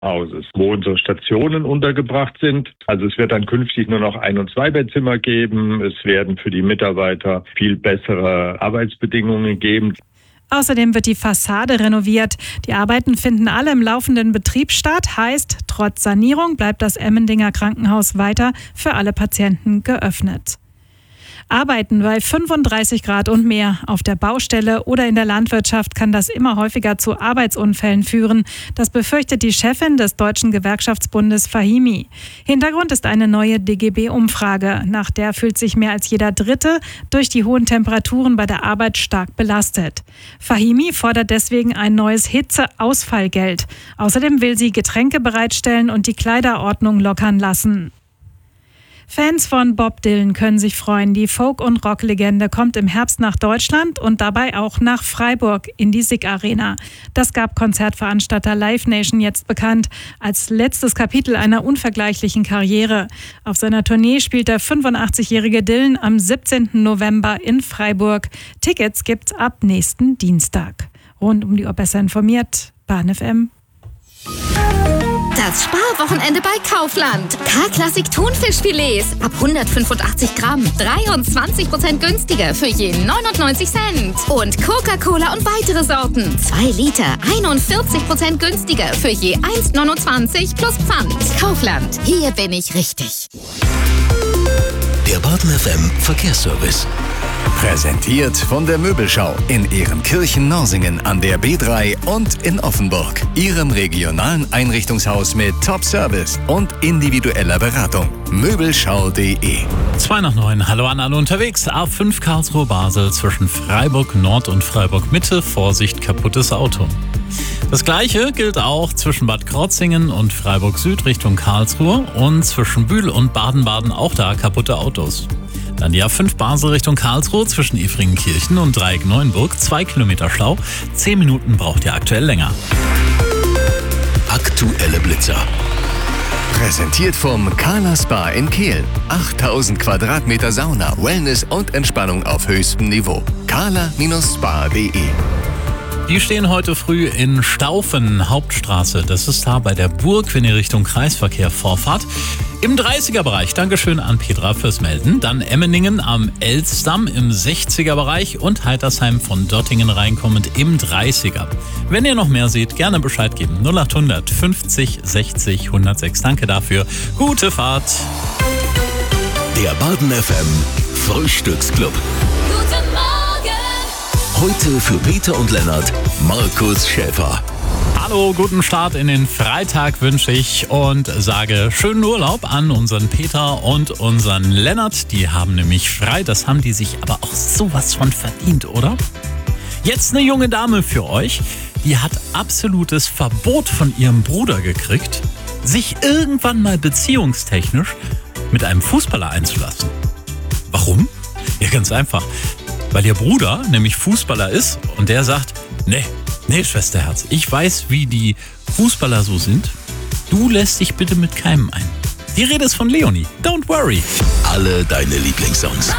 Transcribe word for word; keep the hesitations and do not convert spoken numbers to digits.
Hauses, wo unsere Stationen untergebracht sind. Also es wird dann künftig nur noch Ein- und Zweibettzimmer geben. Es werden für die Mitarbeiter viel bessere Arbeitsbedingungen geben. Außerdem wird die Fassade renoviert. Die Arbeiten finden alle im laufenden Betrieb statt. Heißt, trotz Sanierung bleibt das Emmendinger Krankenhaus weiter für alle Patienten geöffnet. Arbeiten bei fünfunddreißig Grad und mehr auf der Baustelle oder in der Landwirtschaft kann das immer häufiger zu Arbeitsunfällen führen. Das befürchtet die Chefin des Deutschen Gewerkschaftsbundes Fahimi. Hintergrund ist eine neue D G B-Umfrage. Nach der fühlt sich mehr als jeder Dritte durch die hohen Temperaturen bei der Arbeit stark belastet. Fahimi fordert deswegen ein neues Hitzeausfallgeld. Außerdem will sie Getränke bereitstellen und die Kleiderordnung lockern lassen. Fans von Bob Dylan können sich freuen. Die Folk- und Rocklegende kommt im Herbst nach Deutschland und dabei auch nach Freiburg in die S I G Arena. Das gab Konzertveranstalter Live Nation jetzt bekannt als letztes Kapitel einer unvergleichlichen Karriere. Auf seiner Tournee spielt der fünfundachtzigjährige Dylan am siebzehnten November in Freiburg. Tickets gibt's ab nächsten Dienstag. Rund um die Uhr besser informiert, Bahn F M. Das Sparwochenende bei Kaufland. K-Klassik Thunfischfilets ab hundertfünfundachtzig Gramm. dreiundzwanzig Prozent günstiger für je neunundneunzig Cent. Und Coca-Cola und weitere Sorten. zwei Liter, einundvierzig Prozent günstiger für je eins neunundzwanzig plus Pfand. Kaufland, hier bin ich richtig. Der Baden F M Verkehrsservice. Präsentiert von der Möbelschau in Ehrenkirchen-Norsingen an der B drei und in Offenburg. Ihrem regionalen Einrichtungshaus mit Top-Service und individueller Beratung. Möbelschau punkt de. zwei nach neun. Hallo an alle unterwegs. A fünf Karlsruhe-Basel zwischen Freiburg Nord und Freiburg Mitte. Vorsicht, kaputtes Auto. Das Gleiche gilt auch zwischen Bad Krotzingen und Freiburg Süd Richtung Karlsruhe und zwischen Bühl und Baden-Baden, auch da kaputte Autos. Dann die A fünf Basel Richtung Karlsruhe zwischen Efringenkirchen und Dreieck Neuenburg. Zwei Kilometer Stau. Zehn Minuten braucht ihr aktuell länger. Aktuelle Blitzer. Präsentiert vom Kala Spa in Kehl. achttausend Quadratmeter Sauna, Wellness und Entspannung auf höchstem Niveau. kala Spa punkt de. Die stehen heute früh in Staufen, Hauptstraße. Das ist da bei der Burg, wenn ihr Richtung Kreisverkehr vorfahrt. Im dreißiger-Bereich, Dankeschön an Petra fürs Melden. Dann Emmeningen am Elstdamm im sechziger-Bereich und Heitersheim von Döttingen reinkommend im dreißiger. Wenn ihr noch mehr seht, gerne Bescheid geben. null achthundert fünfzig sechzig hundertsechs. Danke dafür. Gute Fahrt. Der Baden F M Frühstücksclub. Guten Morgen. Heute für Peter und Lennart, Markus Schäfer. Hallo, guten Start in den Freitag wünsche ich und sage schönen Urlaub an unseren Peter und unseren Lennart. Die haben nämlich frei, das haben die sich aber auch sowas von verdient, oder? Jetzt eine junge Dame für euch, die hat absolutes Verbot von ihrem Bruder gekriegt, sich irgendwann mal beziehungstechnisch mit einem Fußballer einzulassen. Warum? Ja, ganz einfach. Weil ihr Bruder nämlich Fußballer ist und der sagt, nee, nee, Schwesterherz, ich weiß, wie die Fußballer so sind. Du lässt dich bitte mit keinem ein. Die Rede ist von Leonie. Don't worry. Alle deine Lieblingssongs.